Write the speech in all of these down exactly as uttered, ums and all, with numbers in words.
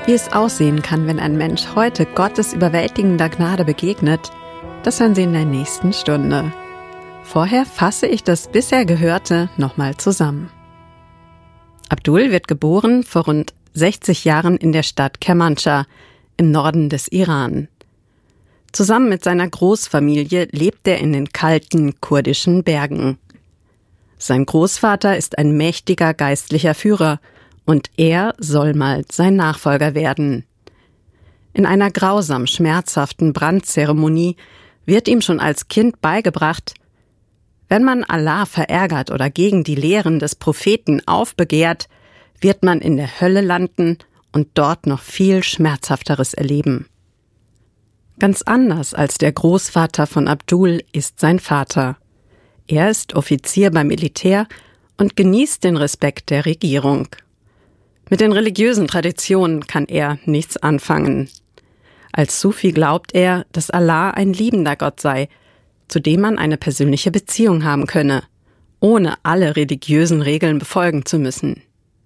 Wie es aussehen kann, wenn ein Mensch heute Gottes überwältigender Gnade begegnet, das hören Sie in der nächsten Stunde. Vorher fasse ich das bisher Gehörte nochmal zusammen. Abdul wird geboren vor rund sechzig Jahren in der Stadt Kermanschah im Norden des Iran. Zusammen mit seiner Großfamilie lebt er in den kalten kurdischen Bergen. Sein Großvater ist ein mächtiger geistlicher Führer und er soll mal sein Nachfolger werden. In einer grausam schmerzhaften Brandzeremonie wird ihm schon als Kind beigebracht, wenn man Allah verärgert oder gegen die Lehren des Propheten aufbegehrt, wird man in der Hölle landen und dort noch viel Schmerzhafteres erleben. Ganz anders als der Großvater von Abdul ist sein Vater. Er ist Offizier beim Militär und genießt den Respekt der Regierung. Mit den religiösen Traditionen kann er nichts anfangen. Als Sufi glaubt er, dass Allah ein liebender Gott sei, zu dem man eine persönliche Beziehung haben könne, ohne alle religiösen Regeln befolgen zu müssen.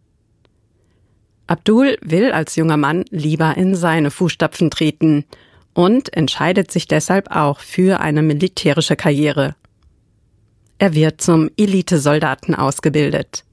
Abdul will als junger Mann lieber in seine Fußstapfen treten und entscheidet sich deshalb auch für eine militärische Karriere. Er wird zum Elitesoldaten ausgebildet.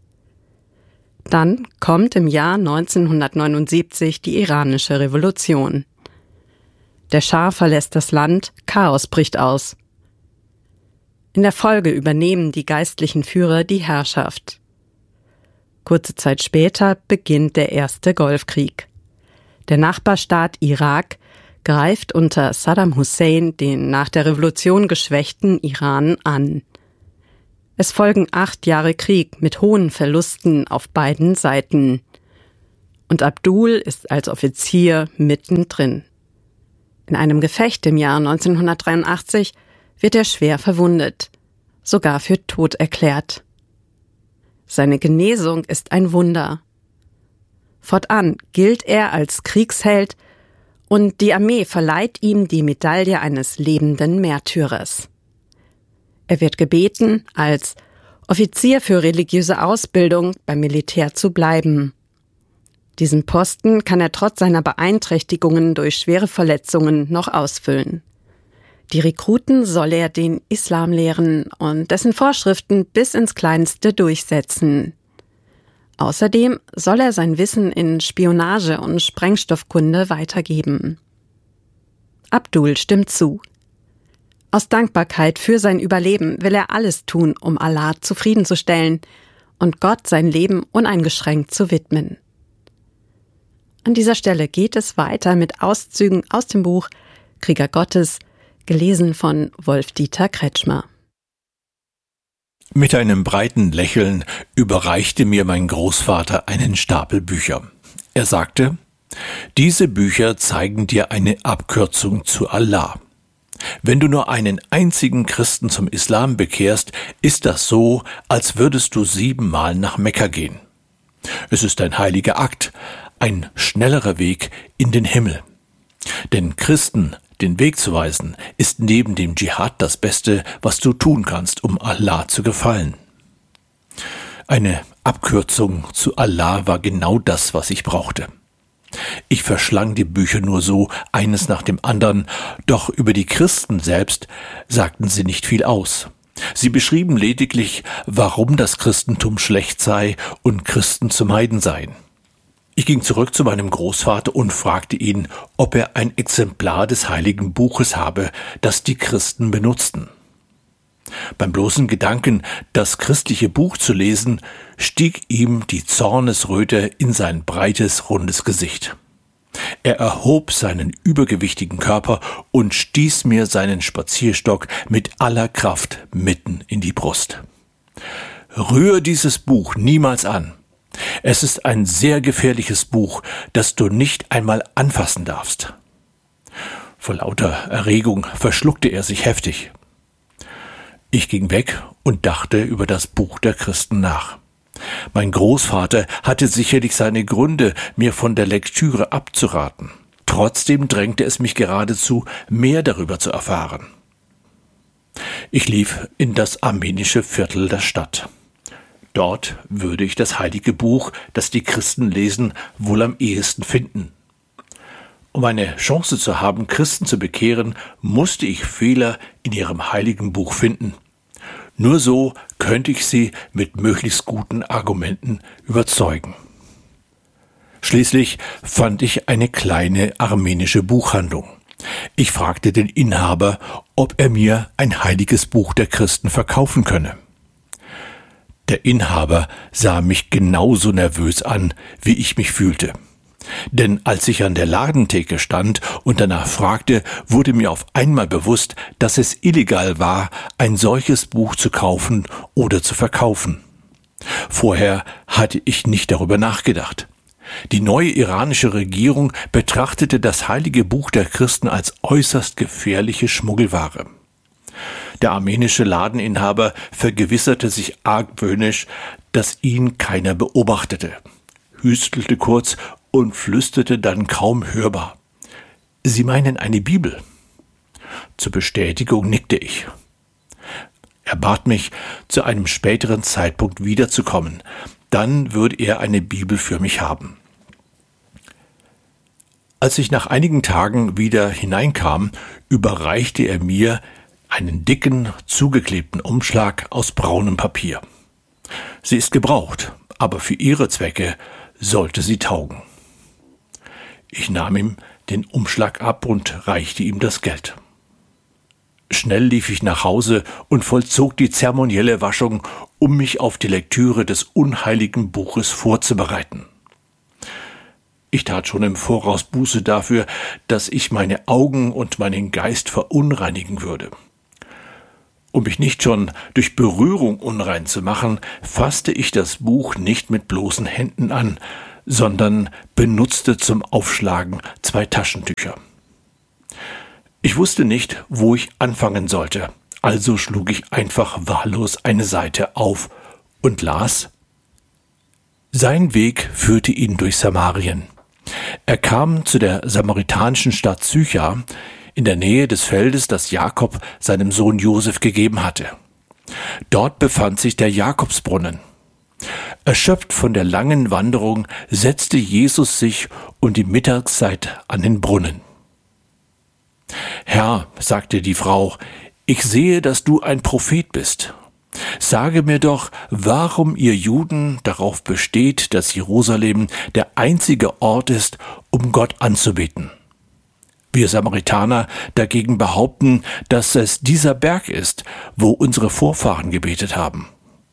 Dann kommt im Jahr neunzehnhundertneunundsiebzig die iranische Revolution. Der Schah verlässt das Land, Chaos bricht aus. In der Folge übernehmen die geistlichen Führer die Herrschaft. Kurze Zeit später beginnt der erste Golfkrieg. Der Nachbarstaat Irak greift unter Saddam Hussein den nach der Revolution geschwächten Iran an. Es folgen acht Jahre Krieg mit hohen Verlusten auf beiden Seiten. Und Abdul ist als Offizier mittendrin. In einem Gefecht im Jahr neunzehnhundertdreiundachtzig wird er schwer verwundet, sogar für tot erklärt. Seine Genesung ist ein Wunder. Fortan gilt er als Kriegsheld und die Armee verleiht ihm die Medaille eines lebenden Märtyrers. Er wird gebeten, als Offizier für religiöse Ausbildung beim Militär zu bleiben. Diesen Posten kann er trotz seiner Beeinträchtigungen durch schwere Verletzungen noch ausfüllen. Die Rekruten soll er den Islam lehren und dessen Vorschriften bis ins Kleinste durchsetzen. Außerdem soll er sein Wissen in Spionage und Sprengstoffkunde weitergeben. Abdul stimmt zu. Aus Dankbarkeit für sein Überleben will er alles tun, um Allah zufriedenzustellen und Gott sein Leben uneingeschränkt zu widmen. An dieser Stelle geht es weiter mit Auszügen aus dem Buch Krieger Gottes, gelesen von Wolf-Dieter Kretschmer. Mit einem breiten Lächeln überreichte mir mein Großvater einen Stapel Bücher. Er sagte: Diese Bücher zeigen dir eine Abkürzung zu Allah. Wenn du nur einen einzigen Christen zum Islam bekehrst, ist das so, als würdest du siebenmal nach Mekka gehen. Es ist ein heiliger Akt, ein schnellerer Weg in den Himmel. Denn Christen den Weg zu weisen, ist neben dem Dschihad das Beste, was du tun kannst, um Allah zu gefallen. Eine Abkürzung zu Allah war genau das, was ich brauchte. Ich verschlang die Bücher nur so, eines nach dem anderen, doch über die Christen selbst sagten sie nicht viel aus. Sie beschrieben lediglich, warum das Christentum schlecht sei und Christen zu meiden seien. Ich ging zurück zu meinem Großvater und fragte ihn, ob er ein Exemplar des Heiligen Buches habe, das die Christen benutzten. Beim bloßen Gedanken, das christliche Buch zu lesen, stieg ihm die Zornesröte in sein breites, rundes Gesicht. Er erhob seinen übergewichtigen Körper und stieß mir seinen Spazierstock mit aller Kraft mitten in die Brust. Rühr dieses Buch niemals an. Es ist ein sehr gefährliches Buch, das du nicht einmal anfassen darfst. Vor lauter Erregung verschluckte er sich heftig. Ich ging weg und dachte über das Buch der Christen nach. Mein Großvater hatte sicherlich seine Gründe, mir von der Lektüre abzuraten. Trotzdem drängte es mich geradezu, mehr darüber zu erfahren. Ich lief in das armenische Viertel der Stadt. Dort würde ich das heilige Buch, das die Christen lesen, wohl am ehesten finden. Um eine Chance zu haben, Christen zu bekehren, musste ich Fehler in ihrem heiligen Buch finden. Nur so könnte ich sie mit möglichst guten Argumenten überzeugen. Schließlich fand ich eine kleine armenische Buchhandlung. Ich fragte den Inhaber, ob er mir ein heiliges Buch der Christen verkaufen könne. Der Inhaber sah mich genauso nervös an, wie ich mich fühlte. Denn als ich an der Ladentheke stand und danach fragte, wurde mir auf einmal bewusst, dass es illegal war, ein solches Buch zu kaufen oder zu verkaufen. Vorher hatte ich nicht darüber nachgedacht. Die neue iranische Regierung betrachtete das heilige Buch der Christen als äußerst gefährliche Schmuggelware. Der armenische Ladeninhaber vergewisserte sich argwöhnisch, dass ihn keiner beobachtete, hüstelte kurz und flüsterte dann kaum hörbar: »Sie meinen eine Bibel?« Zur Bestätigung nickte ich. Er bat mich, zu einem späteren Zeitpunkt wiederzukommen. Dann würde er eine Bibel für mich haben. Als ich nach einigen Tagen wieder hineinkam, überreichte er mir einen dicken, zugeklebten Umschlag aus braunem Papier. Sie ist gebraucht, aber für Ihre Zwecke sollte sie taugen. Ich nahm ihm den Umschlag ab und reichte ihm das Geld. Schnell lief ich nach Hause und vollzog die zeremonielle Waschung, um mich auf die Lektüre des unheiligen Buches vorzubereiten. Ich tat schon im Voraus Buße dafür, dass ich meine Augen und meinen Geist verunreinigen würde. Um mich nicht schon durch Berührung unrein zu machen, fasste ich das Buch nicht mit bloßen Händen an, sondern benutzte zum Aufschlagen zwei Taschentücher. Ich wusste nicht, wo ich anfangen sollte, also schlug ich einfach wahllos eine Seite auf und las: Sein Weg führte ihn durch Samarien. Er kam zu der samaritanischen Stadt Sychar, in der Nähe des Feldes, das Jakob seinem Sohn Josef gegeben hatte. Dort befand sich der Jakobsbrunnen. Erschöpft von der langen Wanderung setzte Jesus sich um die Mittagszeit an den Brunnen. »Herr«, sagte die Frau, »ich sehe, dass du ein Prophet bist. Sage mir doch, warum ihr Juden darauf besteht, dass Jerusalem der einzige Ort ist, um Gott anzubeten. Wir Samaritaner dagegen behaupten, dass es dieser Berg ist, wo unsere Vorfahren gebetet haben.«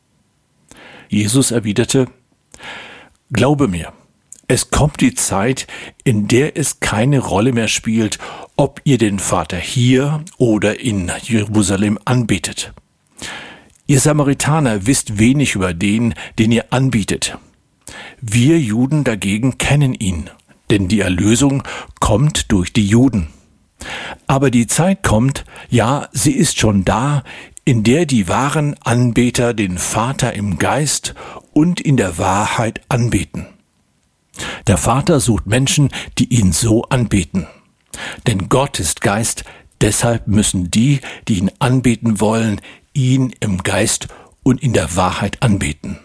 Jesus erwiderte: »Glaube mir, es kommt die Zeit, in der es keine Rolle mehr spielt, ob ihr den Vater hier oder in Jerusalem anbetet. Ihr Samaritaner wisst wenig über den, den ihr anbietet. Wir Juden dagegen kennen ihn, denn die Erlösung kommt durch die Juden. Aber die Zeit kommt, ja, sie ist schon da, in der die wahren Anbeter den Vater im Geist und in der Wahrheit anbeten. Der Vater sucht Menschen, die ihn so anbeten. Denn Gott ist Geist, deshalb müssen die, die ihn anbeten wollen, ihn im Geist und in der Wahrheit anbeten.«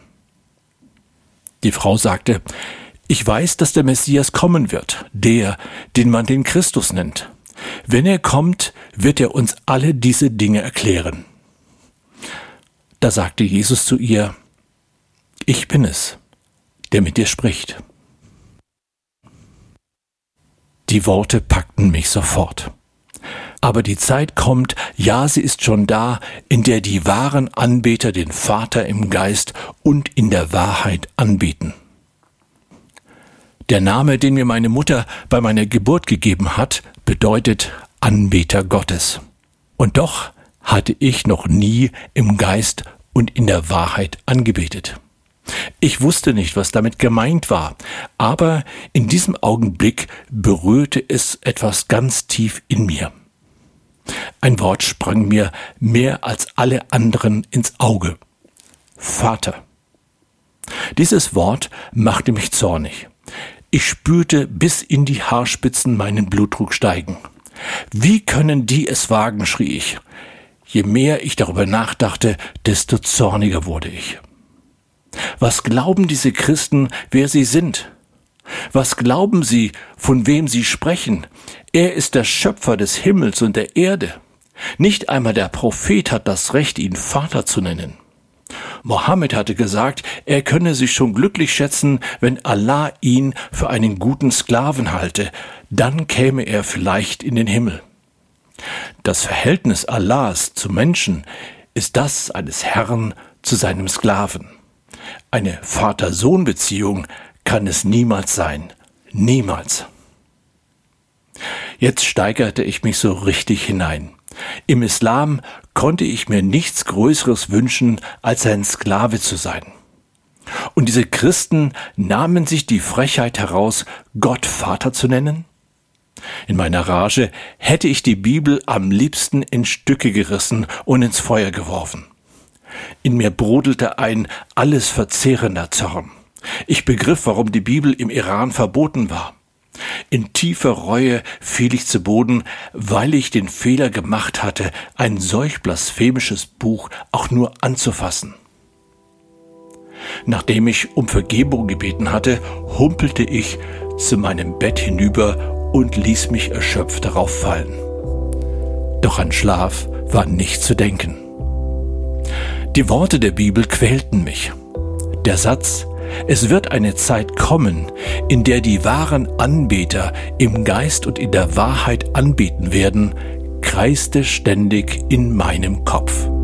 Die Frau sagte: »Ich weiß, dass der Messias kommen wird, der, den man den Christus nennt. Wenn er kommt, wird er uns alle diese Dinge erklären.« Da sagte Jesus zu ihr: »Ich bin es, der mit dir spricht.« Die Worte packten mich sofort. Aber die Zeit kommt, ja, sie ist schon da, in der die wahren Anbeter den Vater im Geist und in der Wahrheit anbeten. Der Name, den mir meine Mutter bei meiner Geburt gegeben hat, bedeutet Anbeter Gottes. Und doch hatte ich noch nie im Geist und in der Wahrheit angebetet. Ich wusste nicht, was damit gemeint war, aber in diesem Augenblick berührte es etwas ganz tief in mir. Ein Wort sprang mir mehr als alle anderen ins Auge: Vater. Dieses Wort machte mich zornig. Ich spürte bis in die Haarspitzen meinen Blutdruck steigen. »Wie können die es wagen?«, schrie ich. Je mehr ich darüber nachdachte, desto zorniger wurde ich. Was glauben diese Christen, wer sie sind? Was glauben sie, von wem sie sprechen? Er ist der Schöpfer des Himmels und der Erde. Nicht einmal der Prophet hat das Recht, ihn Vater zu nennen. Mohammed hatte gesagt, er könne sich schon glücklich schätzen, wenn Allah ihn für einen guten Sklaven halte, dann käme er vielleicht in den Himmel. Das Verhältnis Allahs zu Menschen ist das eines Herrn zu seinem Sklaven. Eine Vater-Sohn-Beziehung kann es niemals sein. Niemals. Jetzt steigerte ich mich so richtig hinein. Im Islam konnte ich mir nichts Größeres wünschen, als ein Sklave zu sein. Und diese Christen nahmen sich die Frechheit heraus, Gott Vater zu nennen? In meiner Rage hätte ich die Bibel am liebsten in Stücke gerissen und ins Feuer geworfen. In mir brodelte ein alles verzehrender Zorn. Ich begriff, warum die Bibel im Iran verboten war. In tiefer Reue fiel ich zu Boden, weil ich den Fehler gemacht hatte, ein solch blasphemisches Buch auch nur anzufassen. Nachdem ich um Vergebung gebeten hatte, humpelte ich zu meinem Bett hinüber und ließ mich erschöpft darauf fallen. Doch an Schlaf war nicht zu denken. Die Worte der Bibel quälten mich. Der Satz: Es wird eine Zeit kommen, in der die wahren Anbeter im Geist und in der Wahrheit anbeten werden, kreiste ständig in meinem Kopf.